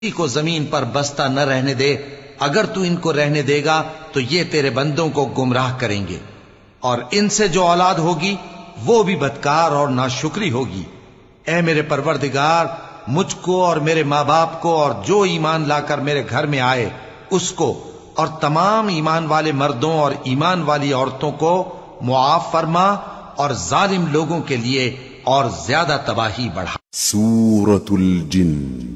को जमीन पर बसता न रहने दे। अगर तू इनको रहने देगा तो ये तेरे बंदों को गुमराह करेंगे, और इनसे जो औलाद होगी वो भी बदकार और नाशुक्री होगी। ऐ मेरे परवरदिगार, मुझको और मेरे माँ बाप को और जो ईमान लाकर मेरे घर में आए उसको और तमाम ईमान वाले मर्दों और ईमान वाली औरतों को मुआफ फरमा, और जालिम लोगों के लिए और ज्यादा तबाही बढ़ा। सूरतुल जिन